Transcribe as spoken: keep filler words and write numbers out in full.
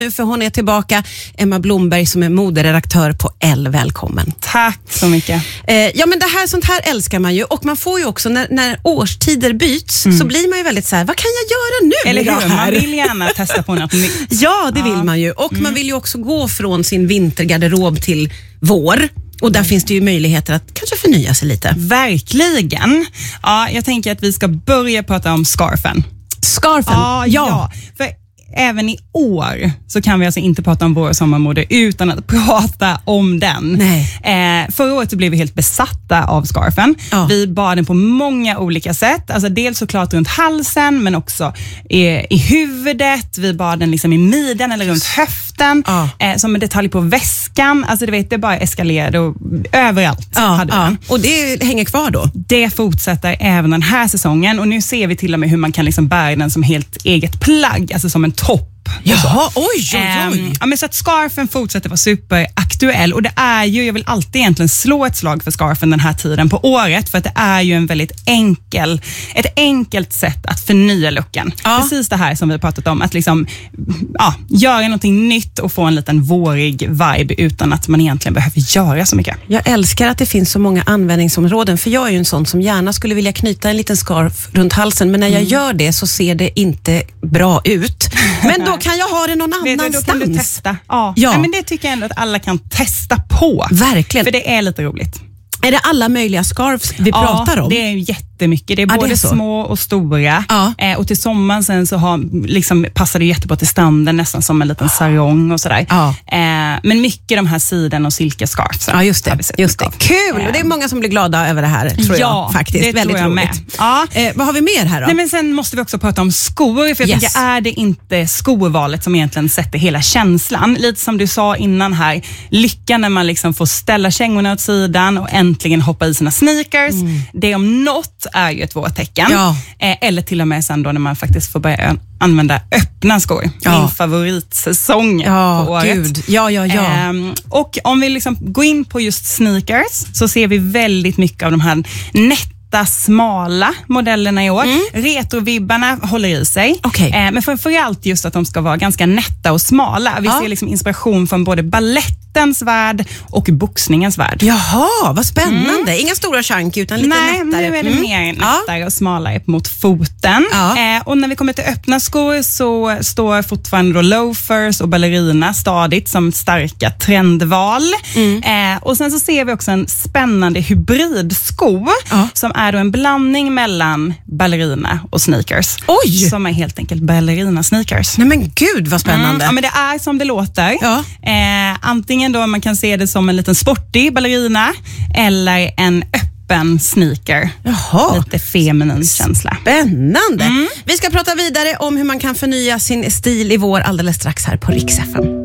För hon är tillbaka, Emma Blomberg som är moderedaktör på Elle. Välkommen. Tack så mycket. Eh, ja men det här, sånt här älskar man ju. Och man får ju också, när, när årstider byts mm. så blir man ju väldigt så här: vad kan jag göra nu? Eller hur? Man vill gärna testa på något nytt. Ja, det ja. vill man ju. Och mm. man vill ju också gå från sin vintergarderob till vår. Och där mm. finns det ju möjligheter att kanske förnya sig lite. Verkligen. Ja, jag tänker att vi ska börja prata om scarfen. Scarfen? Ja, ja. ja. För även i år så kan vi alltså inte prata om vår och sommarmode utan att prata om den. Nej. Eh, förra året så blev vi helt besatta av scarfen. Ja. Vi bar den på många olika sätt. Alltså dels såklart runt halsen men också i, i huvudet. Vi bar den liksom i midjan eller runt höften. Ja. Eh, som en detalj på väskan. Alltså du vet, det bara eskalerade och överallt ja, hade ja. den. Och det hänger kvar då? Det fortsätter även den här säsongen. Och nu ser vi till och med hur man kan liksom bära den som helt eget plagg. Alltså som en topp. Jaha, oj, oj, oj. Um, ja, men så att scarfen fortsätter vara superaktuell och det är ju, jag vill alltid egentligen slå ett slag för scarfen den här tiden på året för att det är ju en väldigt enkel, ett enkelt sätt att förnya looken. Ja. Precis det här som vi har pratat om, att liksom ja, göra någonting nytt och få en liten vårig vibe utan att man egentligen behöver göra så mycket. Jag älskar att det finns så många användningsområden för jag är ju en sån som gärna skulle vilja knyta en liten scarf runt halsen men när jag mm. gör det så ser det inte bra ut. Men då kan jag ha det någon annanstans. Då kan du testa. Ja. Ja. Ja, men det tycker jag ändå att alla kan testa på. Verkligen. För det är lite roligt. Är det alla möjliga scarves vi ja, pratar om? det är jättemycket. Det är ja, både det är små och stora. Ja. Eh, och till sommaren sen så har, liksom, passar det jättebra till stranden, nästan som en liten sarong och sådär. Ja. Eh, men mycket de här siden och silkescarves. Ja, just det. Just det. Kul! Eh. Och det är många som blir glada över det här, tror ja, jag. Faktiskt. Det väldigt tror jag roligt. Med. Ja. Eh, vad har vi mer här då? Nej, men sen måste vi också prata om skor. För jag yes. tänker, är det inte skovalet som egentligen sätter hela känslan? Lite som du sa innan här, lyckan när man liksom får ställa kängorna åt sidan och äntligen hoppa i sina sneakers. Mm. Det om något är ju ett vårtecken. Ja. Eh, eller till och med sen då när man faktiskt får börja använda öppna skor. Ja. Min favoritsäsong ja, på året. Gud. Ja, ja, ja. Eh, och om vi liksom går in på just sneakers så ser vi väldigt mycket av de här nätta smala modellerna i år. Mm. Retrovibbarna håller i sig. Okay. Eh, men framförallt just att de ska vara ganska nätta och smala. Vi ja. ser liksom inspiration från både ballettens värld och boxningens värld. Jaha, vad spännande. Mm. Inga stora chunky utan lite Nej, nättare. nu är det mm. mer nättare ja. och smalare mot foten. Ja. Eh, och när vi kommer till öppna skor så står fortfarande då loafers och ballerina stadigt som starka trendval. Mm. Eh, och sen så ser vi också en spännande hybridsko ja. som är då en blandning mellan ballerina och sneakers. Oj! Som är helt enkelt ballerina sneakers. Nej men gud vad spännande. Mm. Ja men det är som det låter. Ja. Eh, antingen då man kan se det som en liten sportig ballerina eller en öppen sneaker. Jaha. Lite feminin känsla. Spännande. Mm. Vi ska prata vidare om hur man kan förnya sin stil i vår alldeles strax här på Rix F M.